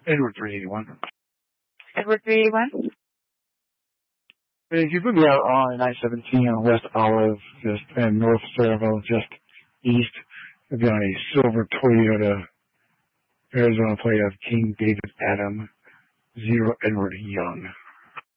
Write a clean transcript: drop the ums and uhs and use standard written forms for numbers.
Edward 381. Edward 381? If you put me out on I-17 on West Olive, and North Saraville, just east, I'd be on a silver Toyota Arizona plate of King David Adam, 0 Edward Young.